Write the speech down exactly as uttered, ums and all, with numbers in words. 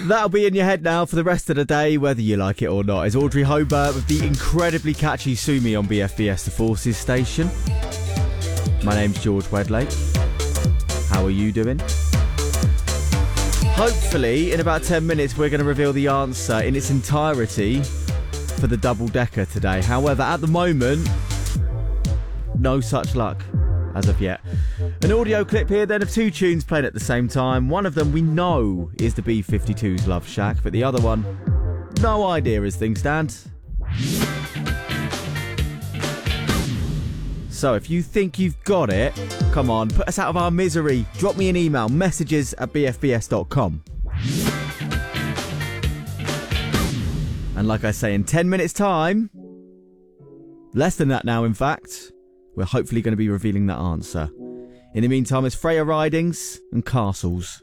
That'll be in your head now for the rest of the day, whether you like it or not. Is Audrey Hobart with the incredibly catchy Sue Me on B F B S, the Forces station. My name's George Wedlake. How are you doing? Hopefully, in about ten minutes, we're going to reveal the answer in its entirety for the double-decker today. However, at the moment, no such luck as of yet. An audio clip here then of two tunes playing at the same time. One of them we know is the B fifty-two's Love Shack, but the other one, no idea as things stand. So if you think you've got it, come on, put us out of our misery. Drop me an email, messages at b f b s dot com. And like I say, in ten minutes time, less than that now in fact, we're hopefully going to be revealing that answer. In the meantime, it's Freya Ridings and Castles.